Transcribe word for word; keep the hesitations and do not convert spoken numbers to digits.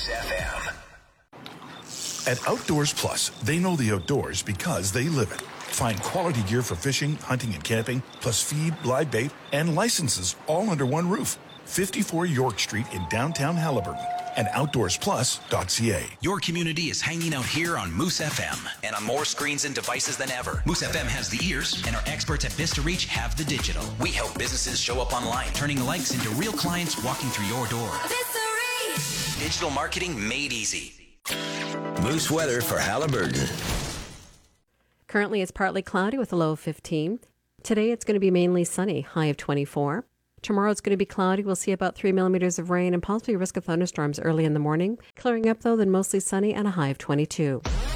Moose F M. At Outdoors Plus, they know the outdoors because they live it. Find quality gear for fishing, hunting, and camping, plus feed, live bait, and licenses all under one roof. fifty-four York Street in downtown Haliburton and outdoors plus dot c a. Your community is hanging out here on Moose F M and on more screens and devices than ever. Moose F M has the ears, and our experts at Vista Reach have the digital. We help businesses show up online, turning likes into real clients walking through your door. Vista Reach! Digital marketing made easy. Moose weather for Haliburton. Currently, it's partly cloudy with a low of fifteen. Today, it's going to be mainly sunny, high of twenty-four. Tomorrow, it's going to be cloudy. We'll see about three millimeters of rain and possibly a risk of thunderstorms early in the morning. Clearing up, though, then mostly sunny and a high of twenty-two.